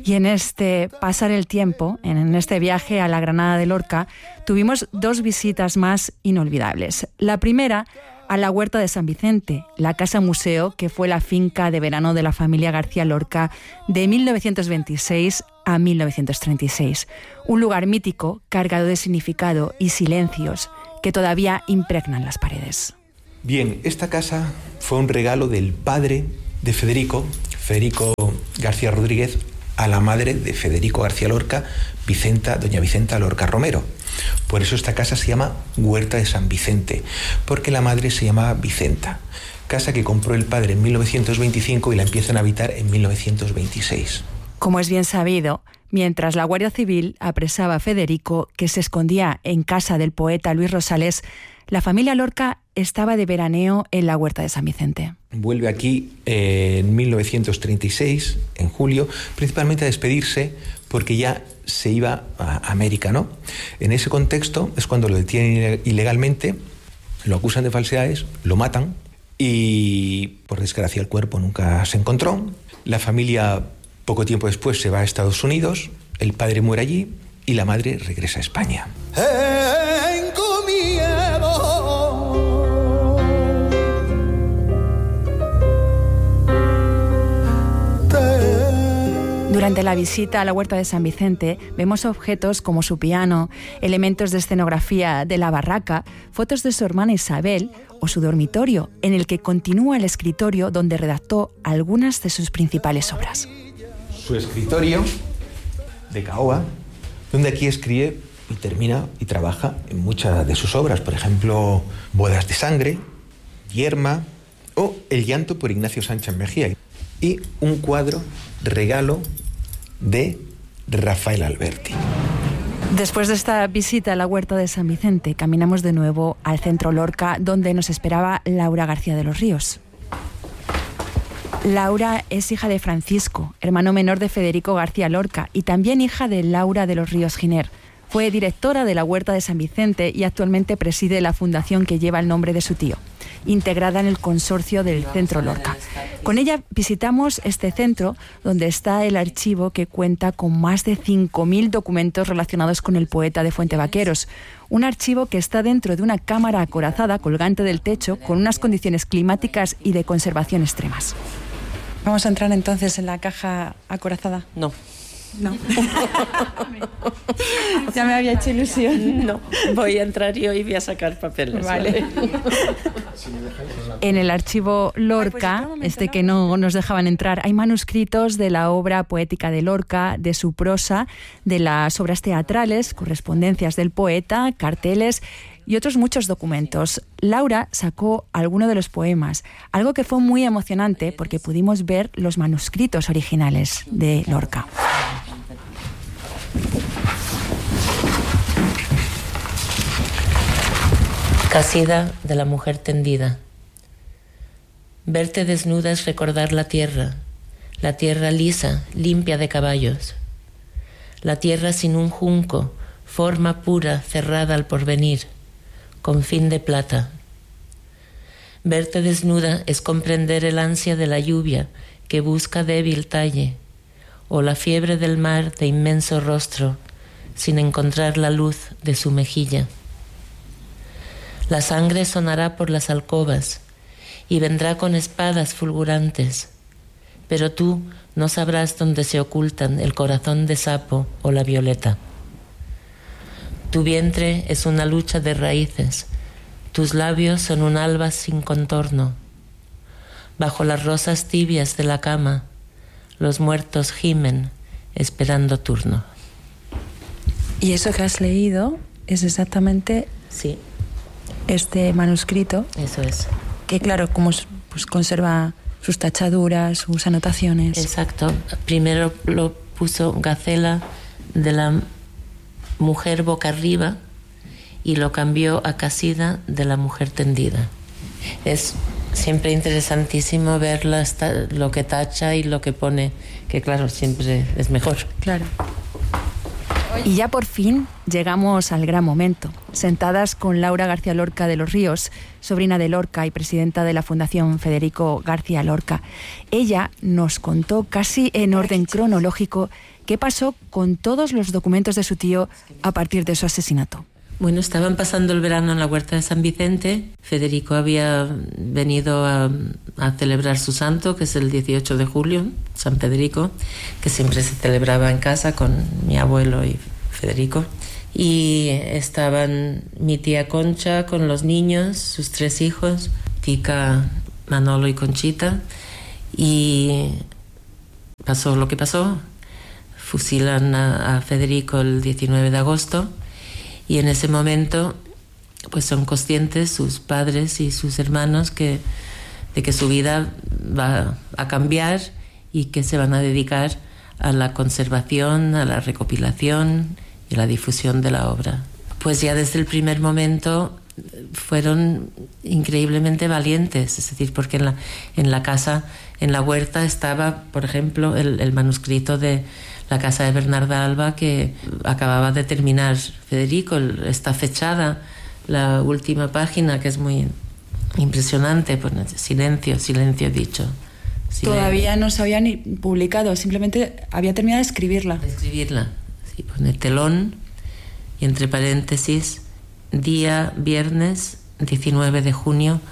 Y en este pasar el tiempo, en este viaje a la Granada de Lorca, tuvimos 2 visitas más inolvidables. La primera, a la Huerta de San Vicente, la casa museo que fue la finca de verano de la familia García Lorca de 1926 a 1936. Un lugar mítico, cargado de significado y silencios que todavía impregnan las paredes. Bien, esta casa fue un regalo del padre de Federico García Rodríguez, a la madre de Federico García Lorca, doña Vicenta Lorca Romero. Por eso esta casa se llama Huerta de San Vicente, porque la madre se llamaba Vicenta. Casa que compró el padre en 1925 y la empiezan a habitar en 1926. Como es bien sabido, mientras la Guardia Civil apresaba a Federico, que se escondía en casa del poeta Luis Rosales, la familia Lorca estaba de veraneo en la Huerta de San Vicente. Vuelve aquí en 1936, en julio, principalmente a despedirse porque ya se iba a América, ¿no? En ese contexto es cuando lo detienen ilegalmente, lo acusan de falsedades, lo matan y, por desgracia, el cuerpo nunca se encontró. La familia, poco tiempo después, se va a Estados Unidos, el padre muere allí y la madre regresa a España. Durante la visita a la Huerta de San Vicente vemos objetos como su piano, elementos de escenografía de la barraca, fotos de su hermana Isabel o su dormitorio, en el que continúa el escritorio donde redactó algunas de sus principales obras. Su escritorio de caoba, donde aquí escribe y termina y trabaja en muchas de sus obras, por ejemplo, Bodas de Sangre, Yerma o El llanto por Ignacio Sánchez Mejía, y un cuadro regalo de Rafael Alberti. Después de esta visita a la Huerta de San Vicente, caminamos de nuevo al Centro Lorca, donde nos esperaba Laura García de los Ríos. Laura es hija de Francisco, hermano menor de Federico García Lorca, y también hija de Laura de los Ríos Giner. Fue directora de la Huerta de San Vicente y actualmente preside la fundación que lleva el nombre de su tío, integrada en el consorcio del Centro Lorca. Con ella visitamos este centro, donde está el archivo que cuenta con más de 5.000 documentos relacionados con el poeta de Fuentevaqueros. Un archivo que está dentro de una cámara acorazada colgante del techo, con unas condiciones climáticas y de conservación extremas. ¿Vamos a entrar entonces en la caja acorazada? No. No. Ya me había hecho ilusión. No, voy a entrar yo y voy a sacar papeles. Vale. En el archivo Lorca, que no nos dejaban entrar, hay manuscritos de la obra poética de Lorca, de su prosa, de las obras teatrales, correspondencias del poeta, carteles y otros muchos documentos. Laura sacó alguno de los poemas, algo que fue muy emocionante porque pudimos ver los manuscritos originales de Lorca. Casida de la mujer tendida. Verte desnuda es recordar la tierra lisa, limpia de caballos. La tierra sin un junco, forma pura, cerrada al porvenir, con fin de plata. Verte desnuda es comprender el ansia de la lluvia que busca débil talle, o la fiebre del mar de inmenso rostro, sin encontrar la luz de su mejilla. La sangre sonará por las alcobas y vendrá con espadas fulgurantes, pero tú no sabrás dónde se ocultan el corazón de sapo o la violeta. Tu vientre es una lucha de raíces, tus labios son un alba sin contorno. Bajo las rosas tibias de la cama, los muertos gimen esperando turno. Y eso que has leído es exactamente... Sí. Este manuscrito. Eso es. Que claro, como pues conserva sus tachaduras, sus anotaciones. Exacto. Primero lo puso Gacela de la mujer boca arriba y lo cambió a Casida de la mujer tendida. Es siempre interesantísimo ver lo que tacha y lo que pone, que claro, siempre es mejor. Claro. Y ya por fin llegamos al gran momento. Sentadas con Laura García Lorca de los Ríos, sobrina de Lorca y presidenta de la Fundación Federico García Lorca, ella nos contó casi en orden cronológico qué pasó con todos los documentos de su tío a partir de su asesinato. Bueno, estaban pasando el verano en la huerta de San Vicente. Federico había venido a celebrar su santo, que es el 18 de julio, San Federico, que siempre se celebraba en casa con mi abuelo y Federico. Y estaban mi tía Concha con los niños, sus 3 hijos, Tica, Manolo y Conchita. Y pasó lo que pasó. Fusilan a Federico el 19 de agosto. Y en ese momento, pues son conscientes sus padres y sus hermanos de que su vida va a cambiar y que se van a dedicar a la conservación, a la recopilación y a la difusión de la obra. Pues ya desde el primer momento fueron increíblemente valientes, es decir, porque en la casa, en la huerta estaba, por ejemplo, el manuscrito de la casa de Bernarda Alba que acababa de terminar Federico. Está fechada la última página, que es muy impresionante, pone silencio dicho. Silencio. Todavía no se había ni publicado, simplemente había terminado de escribirla. Sí, pone telón y entre paréntesis, día viernes 19 de junio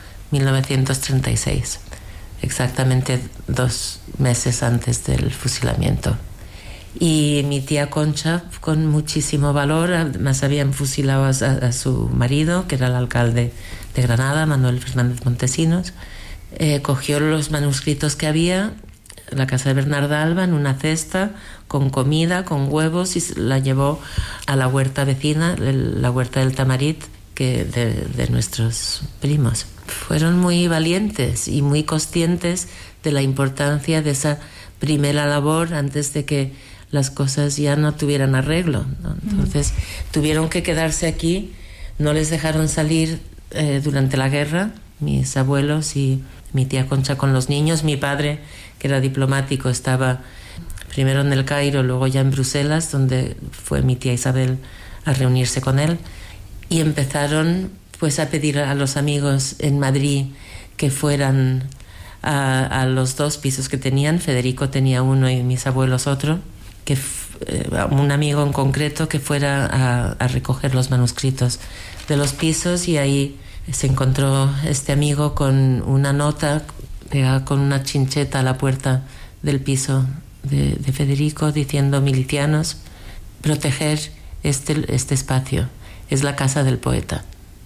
1936, exactamente 2 meses antes del fusilamiento. Y mi tía Concha, con muchísimo valor, además habían fusilado a su marido, que era el alcalde de Granada, Manuel Fernández Montesinos, cogió los manuscritos que había, la casa de Bernarda Alba, en una cesta, con comida, con huevos, y la llevó a la huerta vecina, la huerta del Tamarit, de nuestros primos. Fueron muy valientes y muy conscientes de la importancia de esa primera labor antes de que las cosas ya no tuvieran arreglo, ¿no? Entonces tuvieron que quedarse aquí, no les dejaron salir durante la guerra, mis abuelos y mi tía Concha con los niños. Mi padre, que era diplomático, estaba primero en el Cairo, luego ya en Bruselas, donde fue mi tía Isabel a reunirse con él, y empezaron pues a pedir a los amigos en Madrid que fueran a los 2 pisos que tenían. Federico tenía uno y mis abuelos otro, que un amigo en concreto que fuera a recoger los manuscritos de los pisos, y ahí se encontró este amigo con una nota pegada con una chincheta a la puerta del piso de Federico diciendo: milicianos, proteger este espacio, es la casa del poeta.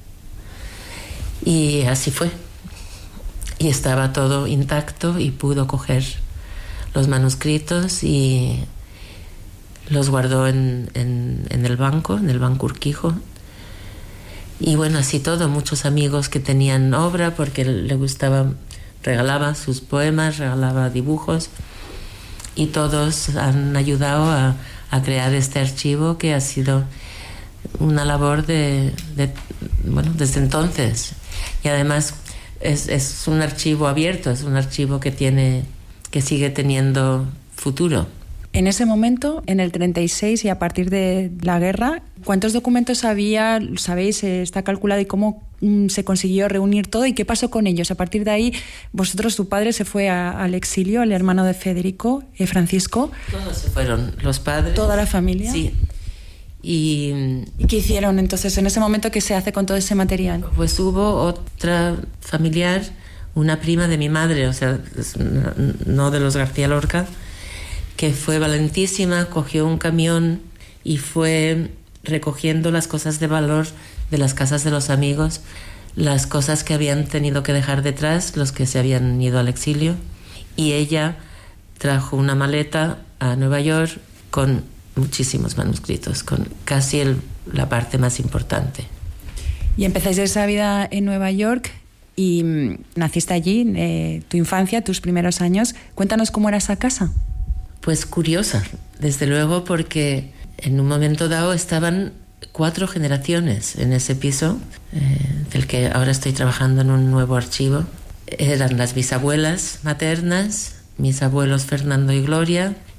Y así fue. Y estaba todo intacto y pudo coger los manuscritos y los guardó en el banco Urquijo. Y bueno, así todo, muchos amigos que tenían obra, porque le gustaba, regalaba sus poemas, regalaba dibujos, y todos han ayudado a crear este archivo, que ha sido una labor bueno, desde entonces. Y además es un archivo abierto, es un archivo que sigue teniendo futuro. En ese momento, en el 36 y a partir de la guerra, ¿cuántos documentos había? ¿Sabéis? ¿Está calculado? ¿Y cómo se consiguió reunir todo? ¿Y qué pasó con ellos? A partir de ahí, tu padre se fue al exilio, el hermano de Federico, Francisco. Todos se fueron, los padres. ¿Toda la familia? Sí. ¿Y qué hicieron entonces en ese momento? ¿Qué se hace con todo ese material? Pues hubo otra familiar, una prima de mi madre, o sea, no de los García Lorca, que fue valentísima, cogió un camión y fue recogiendo las cosas de valor de las casas de los amigos, las cosas que habían tenido que dejar detrás, los que se habían ido al exilio, y ella trajo una maleta a Nueva York con muchísimos manuscritos, con casi la parte más importante. Y empezáis esa vida en Nueva York y naciste allí, tu infancia, tus primeros años. Cuéntanos cómo era esa casa. Pues curiosa, desde luego, porque en un momento dado estaban 4 generaciones en ese piso, del que ahora estoy trabajando en un nuevo archivo. Eran las bisabuelas maternas, mis abuelos Fernando y Gloria,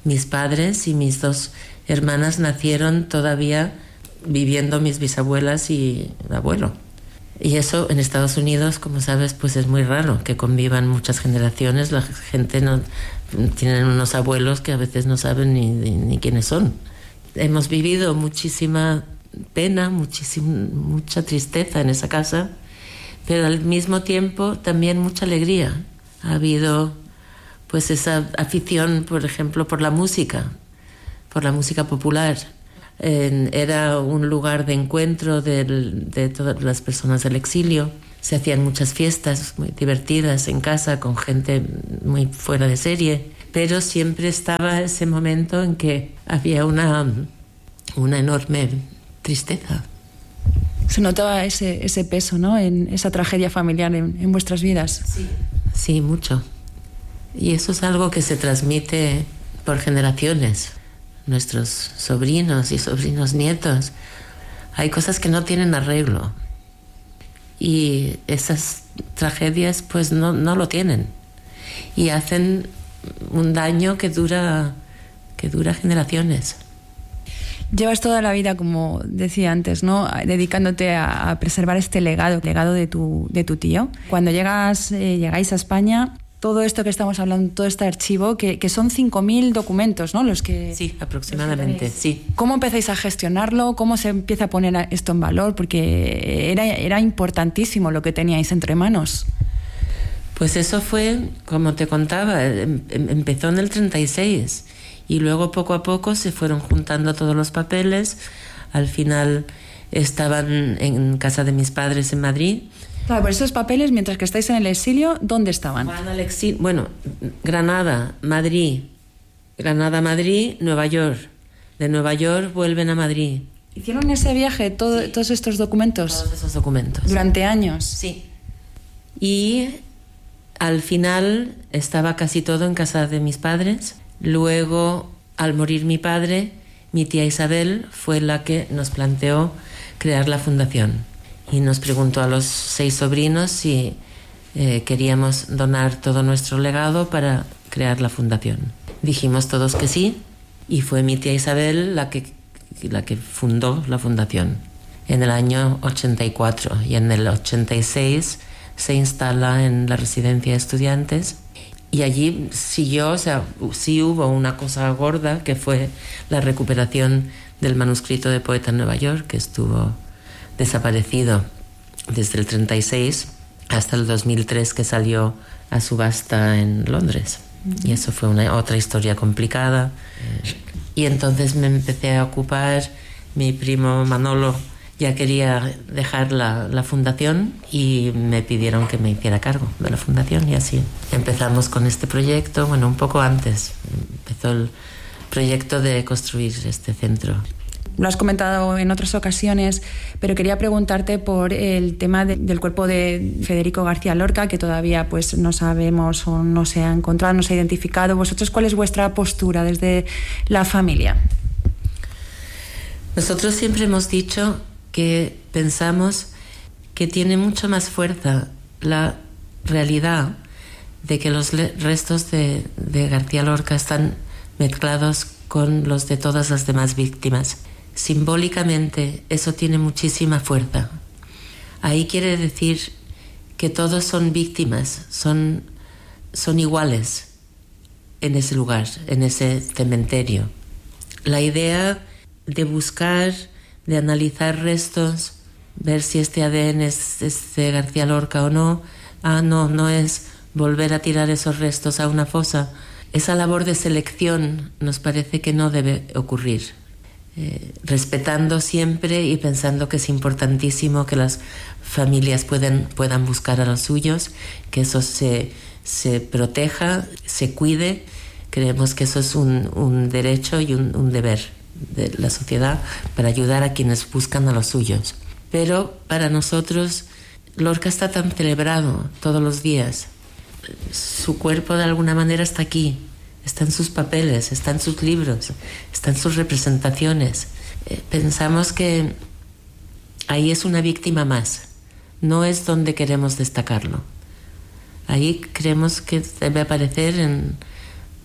Mis padres y mis 2 hermanas nacieron todavía viviendo mis bisabuelas y abuelo. Y eso en Estados Unidos, como sabes, pues es muy raro que convivan muchas generaciones. La gente no tienen unos abuelos que a veces no saben ni quiénes son. Hemos vivido muchísima pena, mucha tristeza en esa casa, pero al mismo tiempo también mucha alegría. Ha habido pues esa afición, por ejemplo, por la música popular. Era un lugar de encuentro de todas las personas del exilio. Se hacían muchas fiestas muy divertidas en casa con gente muy fuera de serie, pero siempre estaba ese momento en que había una enorme tristeza. Se notaba ese peso, ¿no?, en esa tragedia familiar en vuestras vidas. Sí, mucho. Y eso es algo que se transmite por generaciones. Nuestros sobrinos y sobrinos nietos. Hay cosas que no tienen arreglo. Y esas tragedias pues no lo tienen. Y hacen un daño que dura generaciones. Llevas toda la vida, como decía antes, ¿no?, dedicándote a preservar este legado de tu tío. Cuando llegáis a España, todo esto que estamos hablando, todo este archivo, que son 5.000 documentos, ¿no?, los que... Sí, aproximadamente, sí. ¿Cómo empezáis a gestionarlo? ¿Cómo se empieza a poner esto en valor? Porque era importantísimo lo que teníais entre manos. Pues eso fue, como te contaba, empezó en el 36 y luego poco a poco se fueron juntando todos los papeles. Al final estaban en casa de mis padres en Madrid. Claro, por esos papeles, mientras que estáis en el exilio, ¿dónde estaban? Bueno, Granada, Madrid, Nueva York. De Nueva York vuelven a Madrid. ¿Hicieron ese viaje, Sí. todos estos documentos? Todos esos documentos. ¿Durante años? Sí. Y al final estaba casi todo en casa de mis padres. Luego, al morir mi padre, mi tía Isabel fue la que nos planteó crear la fundación. Y nos preguntó a los 6 sobrinos si queríamos donar todo nuestro legado para crear la fundación. Dijimos todos que sí, y fue mi tía Isabel la que fundó la fundación en el año 84, y en el 86 se instala en la residencia de estudiantes, y allí siguió, o sea, sí hubo una cosa gorda, que fue la recuperación del manuscrito de Poeta en Nueva York, que estuvo desaparecido desde el 36 hasta el 2003, que salió a subasta en Londres. Y eso fue otra historia complicada. Y entonces me empecé a ocupar. Mi primo Manolo ya quería dejar la fundación y me pidieron que me hiciera cargo de la fundación, y así empezamos con este proyecto. Bueno, un poco antes empezó el proyecto de construir este centro. Lo has comentado en otras ocasiones, pero quería preguntarte por el tema del cuerpo de Federico García Lorca, que todavía pues no sabemos o no se ha encontrado, no se ha identificado. ¿Vosotros cuál es vuestra postura desde la familia? Nosotros siempre hemos dicho que pensamos que tiene mucho más fuerza la realidad de que los restos de García Lorca están mezclados con los de todas las demás víctimas. Simbólicamente eso tiene muchísima fuerza. Ahí quiere decir que todos son víctimas, son iguales en ese lugar, en ese cementerio. La idea de buscar, de analizar restos, ver si este ADN es de García Lorca o no. No es volver a tirar esos restos a una fosa. Esa labor de selección nos parece que no debe ocurrir. Respetando siempre y pensando que es importantísimo que las familias puedan buscar a los suyos, que eso se proteja, se cuide. Creemos que eso es un derecho y un deber de la sociedad para ayudar a quienes buscan a los suyos. Pero para nosotros Lorca está tan celebrado todos los días. Su cuerpo de alguna manera está aquí. Está en sus papeles, está en sus libros, está en sus representaciones. Pensamos que ahí es una víctima más. No es donde queremos destacarlo. Ahí creemos que debe aparecer en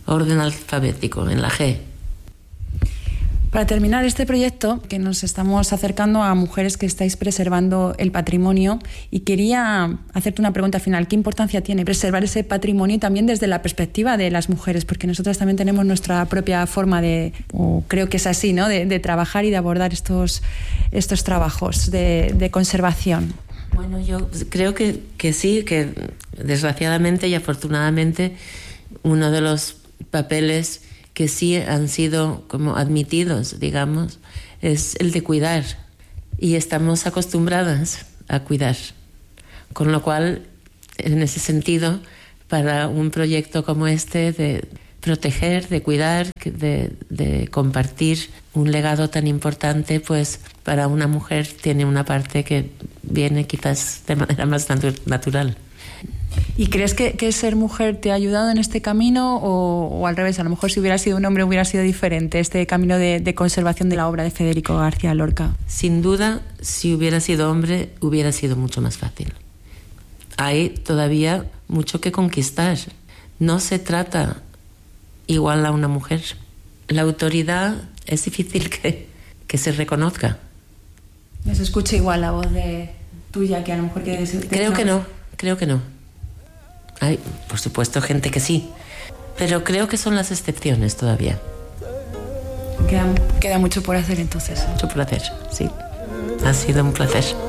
orden alfabético, en la G. Para terminar este proyecto, que nos estamos acercando a mujeres que estáis preservando el patrimonio, y quería hacerte una pregunta final. ¿Qué importancia tiene preservar ese patrimonio también desde la perspectiva de las mujeres? Porque nosotras también tenemos nuestra propia forma o creo que es así, ¿no?, de trabajar y de abordar estos trabajos de conservación. Bueno, yo creo que sí, que desgraciadamente y afortunadamente uno de los papeles que sí han sido como admitidos, digamos, es el de cuidar. Y estamos acostumbradas a cuidar. Con lo cual, en ese sentido, para un proyecto como este de proteger, de cuidar, de compartir un legado tan importante, pues para una mujer tiene una parte que viene quizás de manera más natural. ¿Y crees que ser mujer te ha ayudado en este camino o al revés? A lo mejor si hubiera sido un hombre hubiera sido diferente este camino de conservación de la obra de Federico García Lorca. Sin duda, si hubiera sido hombre, hubiera sido mucho más fácil. Hay todavía mucho que conquistar. No se trata igual a una mujer. La autoridad es difícil que se reconozca. ¿No se escucha igual la voz tuya que a lo mejor que... Creo que no. Hay, por supuesto, gente que sí, pero creo que son las excepciones todavía. Queda mucho por hacer entonces. Mucho por hacer, sí. Ha sido un placer.